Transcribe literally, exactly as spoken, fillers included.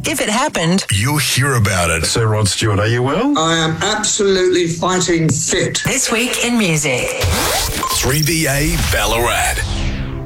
if it happened, you'll hear about it. Sir Rod Stewart, are you well? I am absolutely fighting fit. This Week in Music. three B A Ballarat.